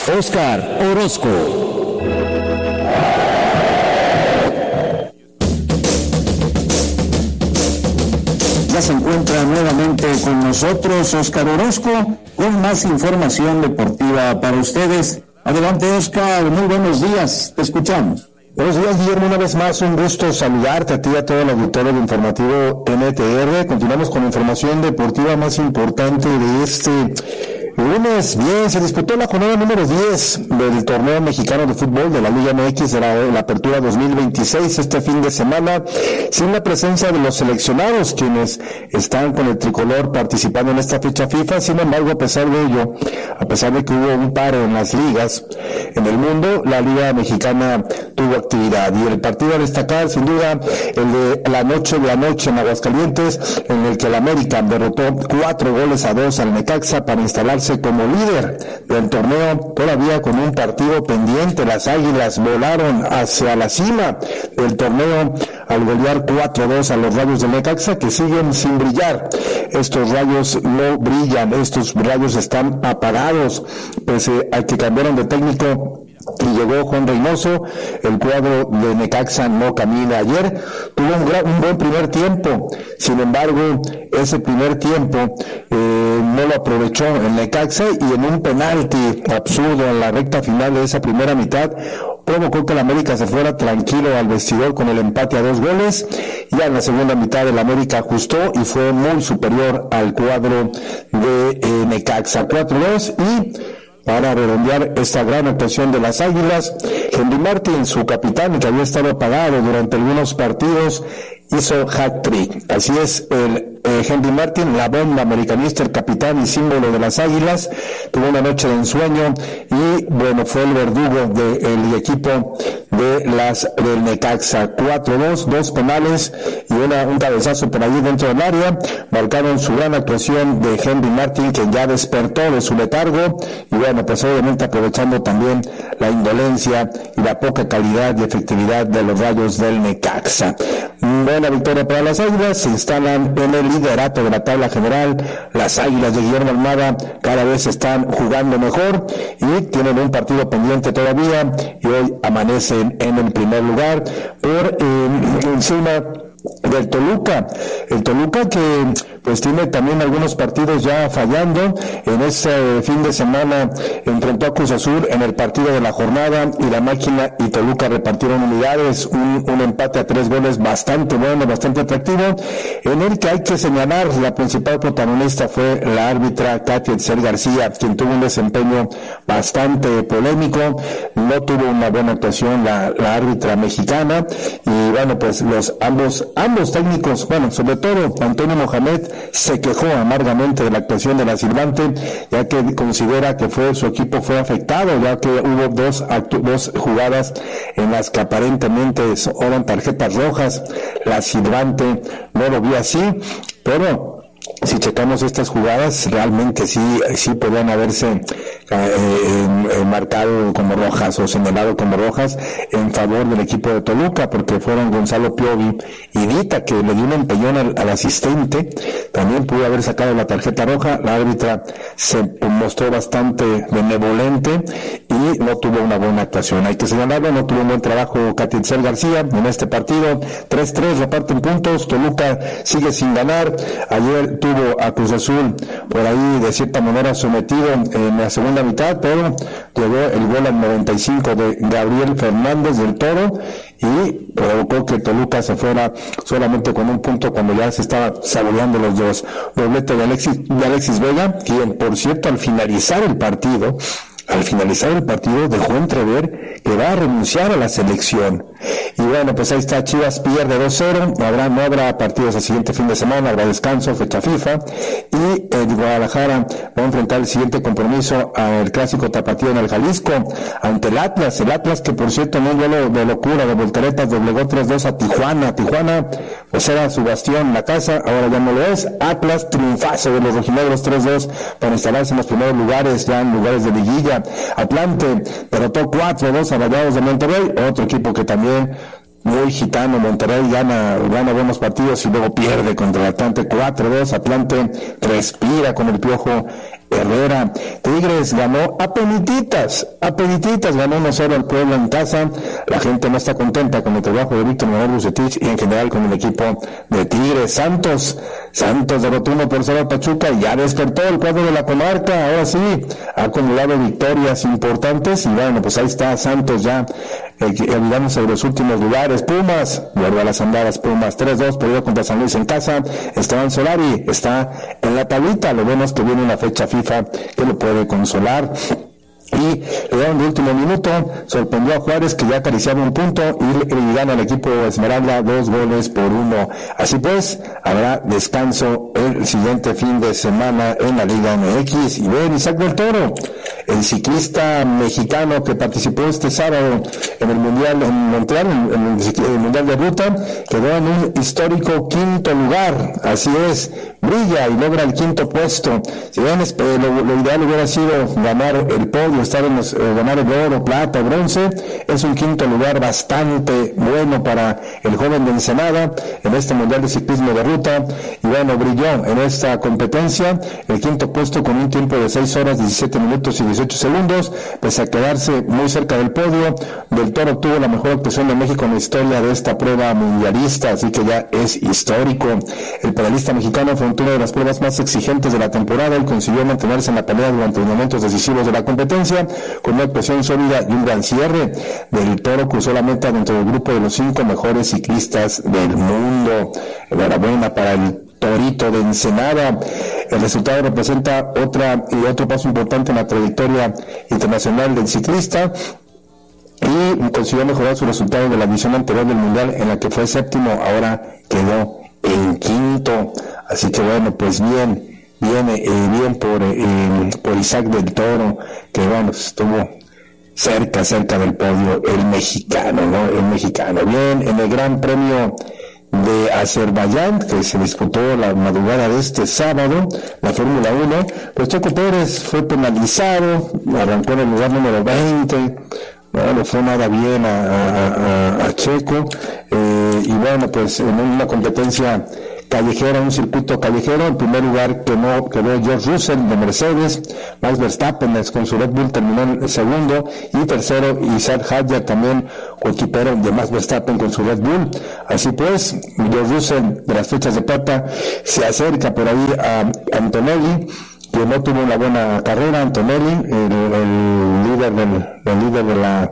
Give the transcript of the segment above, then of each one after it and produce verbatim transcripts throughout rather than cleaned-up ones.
Oscar Orozco. Ya se encuentra nuevamente con nosotros Oscar Orozco con más información deportiva para ustedes. Adelante, Oscar, muy buenos días, te escuchamos. Buenos días, Guillermo, una vez más un gusto saludarte a ti y a todo el auditorio de Informativo N T R. Continuamos con la información deportiva más importante de este lunes. Bien, se disputó la jornada número diez del torneo mexicano de fútbol de la Liga M X de la, la Apertura dos mil veintiséis este fin de semana, sin la presencia de los seleccionados, quienes están con el tricolor participando en esta fecha FIFA. Sin embargo, a pesar de ello, a pesar de que hubo un paro en las ligas en el mundo, la Liga Mexicana tuvo actividad, y el partido a destacar, sin duda, el de la noche de la noche en Aguascalientes, en el que el América derrotó cuatro goles a dos al Necaxa para instalarse como líder del torneo, todavía con un partido pendiente. Las Águilas volaron hacia la cima del torneo al golear cuatro a dos a los Rayos del Necaxa, que siguen sin brillar. Estos rayos no brillan, estos rayos están apagados, pese a que cambiaron de técnico y llegó Juan Reynoso. El cuadro de Necaxa no camina. Ayer tuvo un, gran, un buen primer tiempo, sin embargo ese primer tiempo eh, no lo aprovechó el Necaxa, y en un penalti absurdo en la recta final de esa primera mitad provocó que el América se fuera tranquilo al vestidor con el empate a dos goles. Ya en la segunda mitad el América ajustó y fue muy superior al cuadro de eh, Necaxa, cuatro a dos. Y para redondear esta gran actuación de las Águilas, Henry Martin, su capitán, que había estado apagado durante algunos partidos, hizo hat-trick. Así es, el eh, Henry Martin, la bomba americanista, el capitán y símbolo de las Águilas, tuvo una noche de ensueño y, bueno, fue el verdugo del equipo de las del Necaxa. cuatro a dos, dos penales y una, un cabezazo por allí dentro del área marcaron su gran actuación de Henry Martin, que ya despertó de su letargo, y bueno, pues obviamente aprovechando también la indolencia y la poca calidad y efectividad de los Rayos del Necaxa. Buena victoria para las Águilas, se instalan en el liderato de la tabla general. Las Águilas de Guillermo Almada cada vez están jugando mejor y tienen un partido pendiente todavía, y hoy amanecen en el primer lugar por eh, encima del Toluca. El Toluca, que pues tiene también algunos partidos ya fallando. En ese fin de semana enfrentó a Cruz Azul en el partido de la jornada, y la Máquina y Toluca repartieron unidades, un, un empate a tres goles bastante bueno, bastante atractivo, en el que hay que señalar la principal protagonista fue la árbitra Katia Itzel García, quien tuvo un desempeño bastante polémico. No tuvo una buena actuación la, la árbitra mexicana, y bueno, pues los ambos ambos técnicos, bueno, sobre todo Antonio Mohamed, se quejó amargamente de la actuación de la silbante, ya que considera que fue su equipo fue afectado, ya que hubo dos actu- dos jugadas en las que aparentemente eran tarjetas rojas. La silbante no lo vio así, pero si checamos estas jugadas, realmente sí, sí podían haberse eh, eh, marcado como rojas o señalado como rojas en favor del equipo de Toluca, porque fueron Gonzalo Piovi y Dita, que le dio un empellón al, al asistente. También pudo haber sacado la tarjeta roja. La árbitra se mostró bastante benevolente y no tuvo una buena actuación. Hay que señalarlo, no tuvo un buen trabajo Katia Itzel García en este partido. tres tres, reparten puntos. Toluca sigue sin ganar. Ayer tuvo a Cruz Azul por ahí de cierta manera sometido en la segunda mitad, pero llegó el gol al noventa y cinco de Gabriel Fernández del Toro y provocó que Toluca se fuera solamente con un punto cuando ya se estaba saboreando los dos. Doblete de Alexis, de Alexis Vega, quien por cierto al finalizar el partido Al finalizar el partido dejó entrever que va a renunciar a la selección. Y bueno, pues ahí está, Chivas pierde dos cero, no habrá, no habrá partidos el siguiente fin de semana, habrá descanso, fecha FIFA, y el Guadalajara va a enfrentar el siguiente compromiso al clásico tapatío en el Jalisco, ante el Atlas, el Atlas que por cierto en un duelo de locura, de volteretas, doblegó tres dos a Tijuana, Tijuana pues era su bastión, la casa, ahora ya no lo es. Atlas, triunfazo de los rojinegros tres dos para instalarse en los primeros lugares, ya en lugares de liguilla. Atlante derrotó cuatro dos a Rayados de Monterrey, otro equipo que también muy gitano. Monterrey gana, gana buenos partidos y luego pierde contra el Atlante cuatro dos. Atlante respira con el Piojo Herrera. Tigres ganó a penititas, a penititas ganó uno cero al Puebla en casa. La gente no está contenta con el trabajo de Víctor Manuel Bucetich y en general con el equipo de Tigres. Santos, Santos derrotó uno por cero a Pachuca y ya despertó el cuadro de la comarca. Ahora sí, ha acumulado victorias importantes y bueno, pues ahí está Santos ya eh, olvidándose de los últimos lugares. Pumas, vuelve a las andadas Pumas, tres dos, perdió contra San Luis en casa. Esteban Solari está en la tablita, lo bueno es que viene una fecha FIFA que lo puede consolar. Y le dieron de último minuto, sorprendió a Juárez que ya acariciaba un punto y le gana al equipo Esmeralda dos goles por uno. Así pues, habrá descanso el siguiente fin de semana en la Liga M X. Y ven, Isaac del Toro, el ciclista mexicano que participó este sábado en el Mundial en Montreal, en el, el Mundial de Ruta, quedó en un histórico quinto lugar. Así es, brilla y logra el quinto puesto. Si ven, lo, lo ideal hubiera sido ganar el podio, estar en los, eh, ganar el oro, plata, bronce. Es un quinto lugar bastante bueno para el joven de Ensenada en este Mundial de Ciclismo de Ruta. Y bueno, brilló en esta competencia, el quinto puesto con un tiempo de seis horas, diecisiete minutos y dieciocho segundos, pese a quedarse muy cerca del podio. Del Toro obtuvo la mejor actuación de México en la historia de esta prueba mundialista, así que ya es histórico. El pedalista mexicano fue una de las pruebas más exigentes de la temporada y consiguió mantenerse en la pelea durante los momentos decisivos de la competencia, con una actuación sólida y un gran cierre. Del Toro cruzó la meta dentro del grupo de los cinco mejores ciclistas del mundo. Enhorabuena para el Torito de Ensenada. El resultado representa otra y otro paso importante en la trayectoria internacional del ciclista y consiguió mejorar su resultado de la edición anterior del Mundial, en la que fue séptimo, ahora quedó en quinto. Así que bueno, pues bien, bien, eh, bien por, eh, por Isaac del Toro, que bueno, estuvo cerca, cerca del podio, el mexicano, ¿no? El mexicano. Bien, en el Gran Premio de Azerbaiyán, que se disputó la madrugada de este sábado, la Fórmula uno, pues Checo Pérez fue penalizado, arrancó en el lugar número veinte, no le fue nada bien a, a, a, a Checo, eh, y bueno, pues en una competencia callejera, un circuito callejero, en primer lugar quedó, quedó George Russell de Mercedes, Max Verstappen con su Red Bull terminó en segundo, y tercero Isaac Hadjar, también coequipero de Max Verstappen con su Red Bull. Así pues, George Russell de las fechas de plata se acerca por ahí a Antonelli, que no tuvo una buena carrera. Antonelli, el, el líder del, el líder de la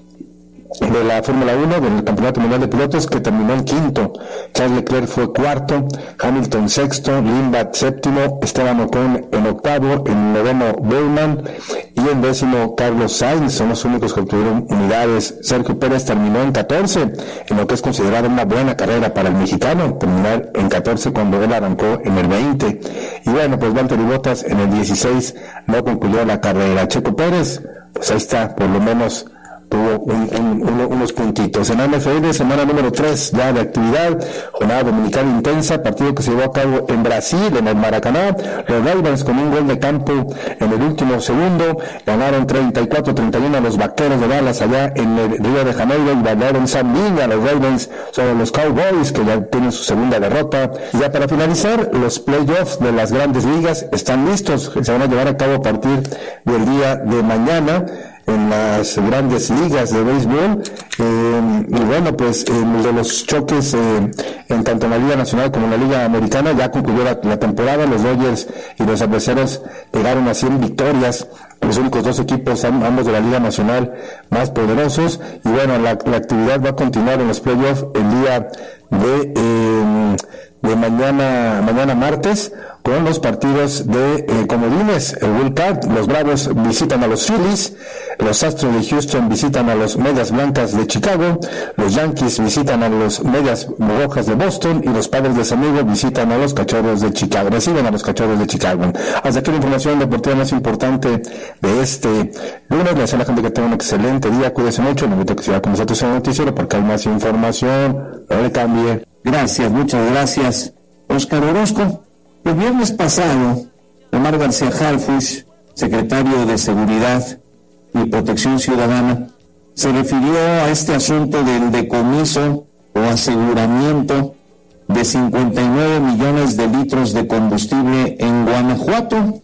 de la Fórmula uno, del Campeonato Mundial de Pilotos, que terminó en quinto. Charles Leclerc fue cuarto, Hamilton sexto, Lindbergh séptimo, Esteban Ocon en octavo, en noveno Bowman y en décimo Carlos Sainz. Son los únicos que obtuvieron unidades. Sergio Pérez terminó en catorce, en lo que es considerada una buena carrera para el mexicano, terminar en catorce cuando él arrancó en el veinte. Y bueno, pues Valtteri Bottas en el dieciséis no concluyó la carrera. Checo Pérez, pues ahí está, por lo menos tuvo un, un, un, unos puntitos. En la N F L, semana número tres ya de actividad, jornada dominical intensa, partido que se llevó a cabo en Brasil, en el Maracaná. Los Ravens con un gol de campo en el último segundo ganaron treinta y cuatro a treinta y uno a los Vaqueros de Dallas allá en el Río de Janeiro, y ganaron San Niña los Ravens sobre los Cowboys, que ya tienen su segunda derrota. Y ya para finalizar, los playoffs de las grandes ligas están listos, se van a llevar a cabo a partir del día de mañana en las grandes ligas de béisbol. Eh, y bueno, pues el de los choques eh, en tanto en la Liga Nacional como en la Liga Americana ya concluyó la, la temporada. Los Dodgers y los adversarios llegaron a cien victorias, los únicos dos equipos, ambos de la Liga Nacional, más poderosos. Y bueno, la, la actividad va a continuar en los playoffs el día de eh, de mañana mañana martes, con los partidos de eh, comodines, el Wild Card. Los Bravos visitan a los Phillies, los Astros de Houston visitan a los Medias Blancas de Chicago, los Yankees visitan a los Medias Rojas de Boston, y los Padres de San Diego visitan a los Cachorros de Chicago, reciben a los Cachorros de Chicago. Hasta aquí la información deportiva más importante de este lunes. Les deseo a la gente que tenga un excelente día, cuídense mucho, no invito que siga con nosotros en el noticiero porque hay más información, no le cambie. Gracias, muchas gracias, Oscar Orozco. El viernes pasado, Omar García Harfuch, secretario de Seguridad y Protección Ciudadana, se refirió a este asunto del decomiso o aseguramiento de cincuenta y nueve millones de litros de combustible en Guanajuato.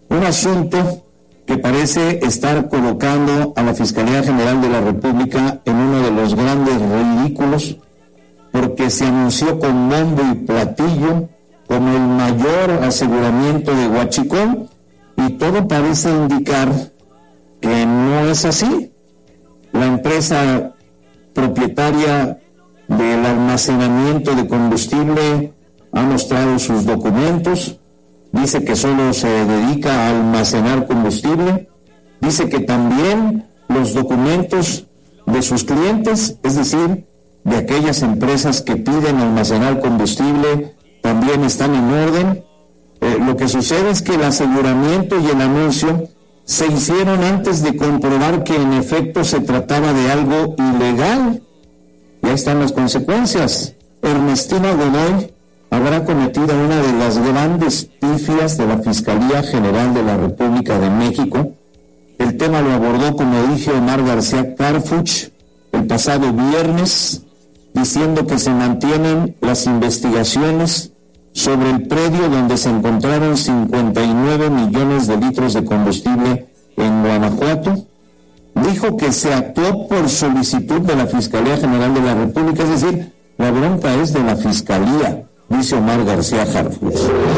Un asunto que parece estar colocando a la Fiscalía General de la República en uno de los grandes ridículos, porque se anunció con bombo y platillo como el mayor aseguramiento de huachicol, y todo parece indicar que no es así. La empresa propietaria del almacenamiento de combustible ha mostrado sus documentos, dice que solo se dedica a almacenar combustible, dice que también los documentos de sus clientes, es decir, de aquellas empresas que piden almacenar combustible, también están en orden. Eh, lo que sucede es que el aseguramiento y el anuncio se hicieron antes de comprobar que en efecto se trataba de algo ilegal. Y ahí están las consecuencias. Ernestina Godoy habrá cometido una de las grandes pifias de la Fiscalía General de la República de México. El tema lo abordó, como dije, Omar García Harfuch el pasado viernes, diciendo que se mantienen las investigaciones sobre el predio donde se encontraron cincuenta y nueve millones de litros de combustible en Guanajuato. Dijo que se actuó por solicitud de la Fiscalía General de la República, es decir, la bronca es de la Fiscalía, dice Omar García Harfuch.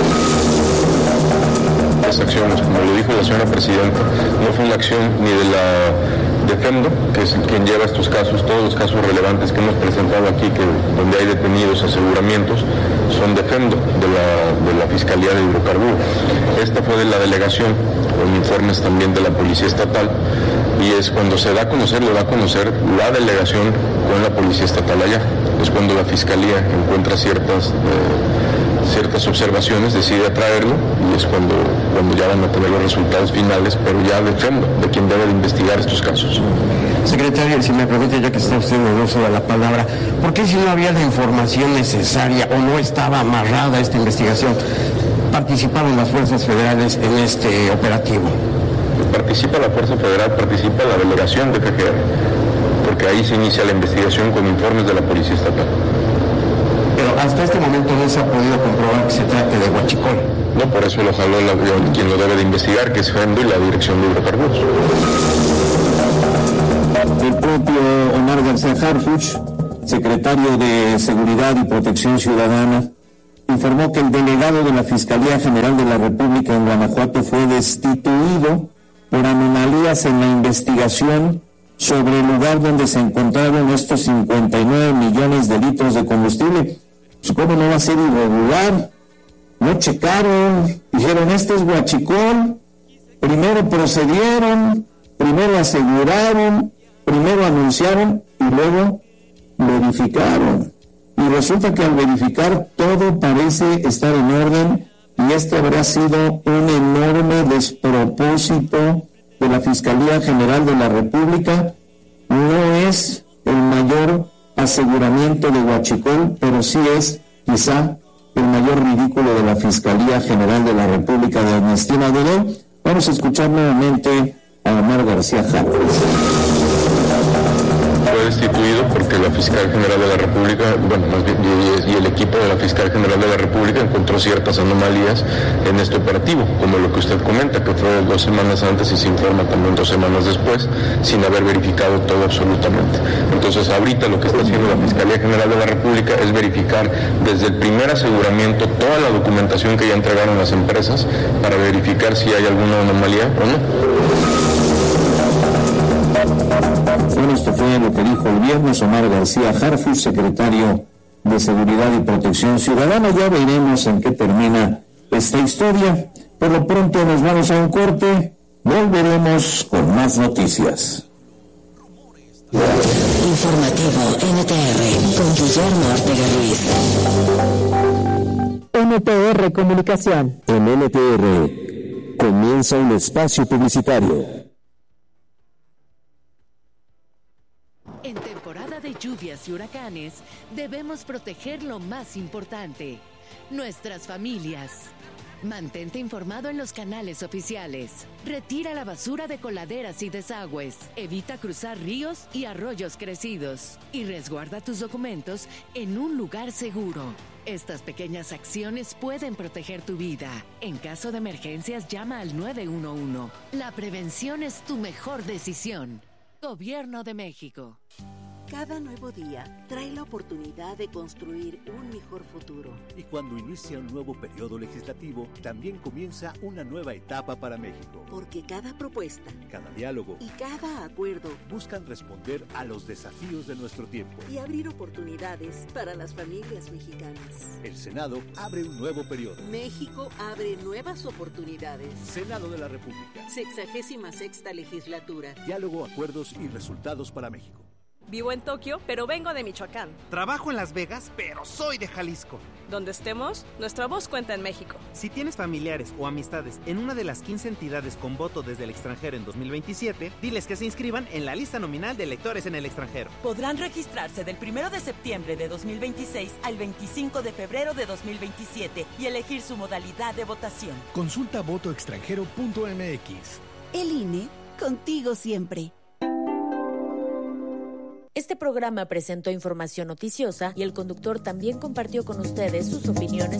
Las acciones, como lo dijo la señora Presidenta, no fue una acción ni de la Defendo, que es quien lleva estos casos, todos los casos relevantes que hemos presentado aquí, que donde hay detenidos, aseguramientos, son Defendo, de la, de la Fiscalía de Hidrocarburos. Esta fue de la delegación, con informes también de la Policía Estatal, y es cuando se da a conocer, lo da a conocer la delegación con la Policía Estatal allá. Es cuando la Fiscalía encuentra ciertas... Eh, ciertas observaciones, decide atraerlo, y es cuando, cuando ya van a tener los resultados finales, pero ya Defendo, de quien debe de investigar estos casos. Secretario, si me permite, ya que está usted en el uso de la palabra, ¿por qué si no había la información necesaria o no estaba amarrada esta investigación, participaron las fuerzas federales en este operativo? Participa la Fuerza Federal, participa la delegación de F G R, porque ahí se inicia la investigación con informes de la Policía Estatal. Pero hasta este momento no se ha podido comprobar que se trate de huachicol. No, por eso lo jaló la, quien lo debe de investigar, que es Defendo y la Dirección de Hidrocarburos. El propio Omar García Harfuch, secretario de Seguridad y Protección Ciudadana, informó que el delegado de la Fiscalía General de la República en Guanajuato fue destituido por anomalías en la investigación sobre el lugar donde se encontraron estos cincuenta y nueve millones de litros de combustible. Pues, ¿cómo no va a ser irregular? No checaron, dijeron, este es huachicol. Primero procedieron, primero aseguraron, primero anunciaron y luego verificaron. Y resulta que al verificar todo parece estar en orden, y este habrá sido un enorme despropósito de la Fiscalía General de la República. No es el mayor aseguramiento de huachicol, pero sí es quizá el mayor ridículo de la Fiscalía General de la República de Ernestina Godoy. Vamos a escuchar nuevamente a Omar García Harfuch. Fue destituido porque la Fiscal General de la República, bueno, más bien, y, y el equipo de la Fiscal General de la República encontró ciertas anomalías en este operativo, como lo que usted comenta, que fue dos semanas antes y se informa también dos semanas después, sin haber verificado todo absolutamente. Entonces, ahorita lo que está haciendo la Fiscalía General de la República es verificar desde el primer aseguramiento toda la documentación que ya entregaron las empresas para verificar si hay alguna anomalía o no. Bueno, esto fue lo que dijo el viernes Omar García Harfuch, secretario de Seguridad y Protección Ciudadana. Ya veremos en qué termina esta historia. Por lo pronto nos vamos a un corte. Volveremos con más noticias. Informativo N T R con Guillermo Ortega Ruiz. N T R Comunicación. En N T R comienza un espacio publicitario. En temporada de lluvias y huracanes, debemos proteger lo más importante, nuestras familias. Mantente informado en los canales oficiales. Retira la basura de coladeras y desagües. Evita cruzar ríos y arroyos crecidos. Y resguarda tus documentos en un lugar seguro. Estas pequeñas acciones pueden proteger tu vida. En caso de emergencias, llama al nueve uno uno. La prevención es tu mejor decisión. Gobierno de México. Cada nuevo día trae la oportunidad de construir un mejor futuro. Y cuando inicia un nuevo periodo legislativo, también comienza una nueva etapa para México. Porque cada propuesta, cada diálogo y cada acuerdo buscan responder a los desafíos de nuestro tiempo y abrir oportunidades para las familias mexicanas. El Senado abre un nuevo periodo. México abre nuevas oportunidades. Senado de la República. Sexagésima sexta legislatura. Diálogo, acuerdos y resultados para México. Vivo en Tokio, pero vengo de Michoacán. Trabajo en Las Vegas, pero soy de Jalisco. Donde estemos, nuestra voz cuenta en México. Si tienes familiares o amistades en una de las quince entidades con voto desde el extranjero en dos mil veintisiete, diles que se inscriban en la lista nominal de electores en el extranjero. Podrán registrarse del primero de septiembre de dos mil veintiséis al veinticinco de febrero de dos mil veintisiete y elegir su modalidad de votación. Consulta voto extranjero punto m x. El I N E, contigo siempre. Este programa presentó información noticiosa y el conductor también compartió con ustedes sus opiniones